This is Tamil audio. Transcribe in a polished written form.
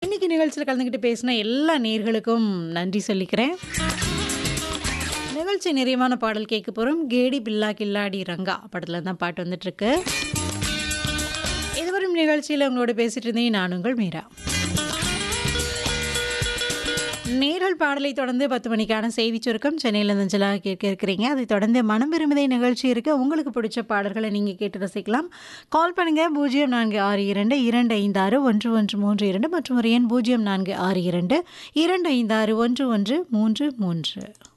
இன்னைக்கு நிகழ்ச்சியில் கலந்துக்கிட்டு பேசின எல்லா நேர்களுக்கும் நன்றி சொல்லிக்கிறேன். நிகழ்ச்சி நிறைவான பாடல் கேட்க போகிறோம். கேடி பில்லா கில்லாடி ரங்கா படத்தில் தான் பாட்டு வந்துட்டுருக்கு. இதுவரும் நிகழ்ச்சியில் உங்களோட பேசிட்டு இருந்தேன் நான் உங்கள் மீரா. நேரல் பாடலை தொடர்ந்து 10 மணிக்கான செய்தி சுருக்கம் சென்னையில் நஞ்சலாக கேட்க இருக்கிறீங்க. அதை தொடர்ந்து மனம் விரும்புதை நிகழ்ச்சி இருக்கு. உங்களுக்கு பிடிச்ச பாடல்களை நீங்கள் கேட்டு ரசிக்கலாம். கால் பண்ணுங்க 0462 256 1132 மற்றும் ஒரு எண் 0462 256 1133.